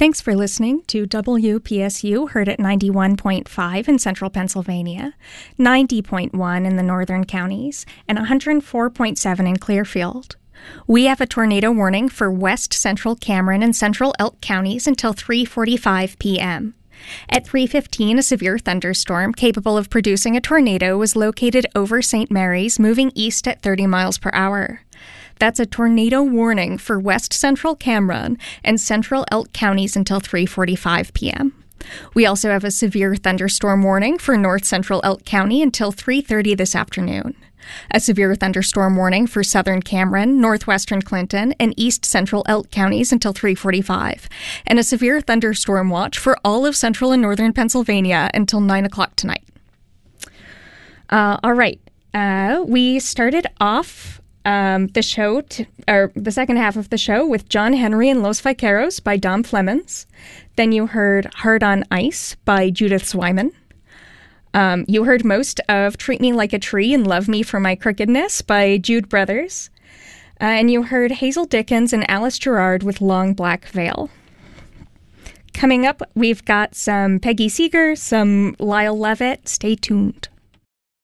Thanks for listening to WPSU, heard at 91.5 in central Pennsylvania, 90.1 in the northern counties, and 104.7 in Clearfield. We have a tornado warning for west central Cameron and central Elk counties until 3:45 p.m. At 3:15, a severe thunderstorm capable of producing a tornado was located over St. Mary's, moving east at 30 miles per hour. That's a tornado warning for west central Cameron and central Elk counties until 3:45 p.m. We also have a severe thunderstorm warning for north central Elk County until 3:30 this afternoon. A severe thunderstorm warning for southern Cameron, northwestern Clinton, and east central Elk counties until 3:45, and a severe thunderstorm watch for all of central and northern Pennsylvania until 9 o'clock tonight. All right. We started off the show, the second half of the show, with John Henry and Los Vaqueros by Dom Flemons. Then you heard Hard on Ice by Judith Swyman. You heard most of Treat Me Like a Tree and Love Me for My Crookedness by Jude Brothers. And you heard Hazel Dickens and Alice Gerard with Long Black Veil. Coming up, we've got some Peggy Seeger, some Lyle Levitt. Stay tuned.